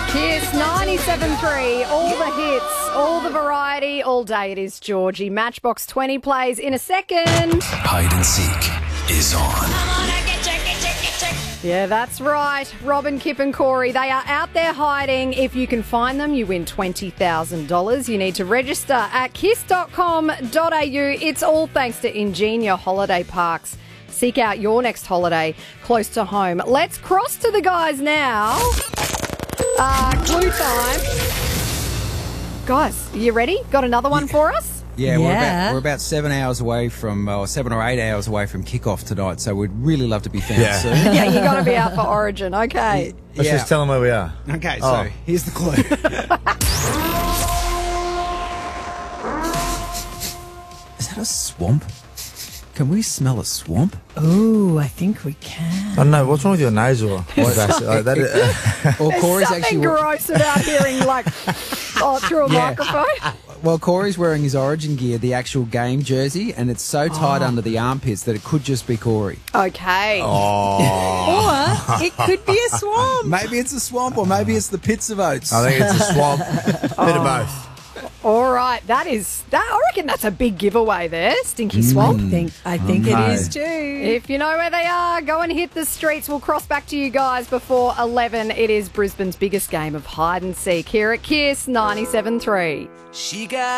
Kiss 97.3, all the hits, all the variety, all day it is Georgie. Matchbox 20 plays in a second. Hide and Seek is on. Yeah, that's right. Robin, Kip and Corey, they are out there hiding. If you can find them, you win $20,000. You need to register at kiss.com.au. It's all thanks to Ingenia Holiday Parks. Seek out your next holiday close to home. Let's cross to the guys now. Clue time. Guys, are you ready? Got another one for us? Yeah, we're about 7 hours away from, 7 or 8 hours away from kickoff tonight, so we'd really love to be found soon. Yeah, you got to be out for Origin. Okay. Let's just tell them where we are. Okay, so here's the clue. Is that a swamp? Can we smell a swamp? Ooh, I think we can. I don't know. What's wrong with your nasal? Or Corey's Something actually. gross about hearing through a microphone. Well, Corey's wearing his Origin gear, the actual game jersey, and it's so tight under the armpits that it could just be Corey. Okay. Or it could be a swamp. Maybe it's a swamp, or maybe it's the pits of oats. I think it's a swamp. Bit of both. All right. I reckon that's a big giveaway there, Stinky Swamp. I think no. it is too. If you know where they are, go and hit the streets. We'll cross back to you guys before 11. It is Brisbane's biggest game of hide and seek here at Kiss 97.3. She got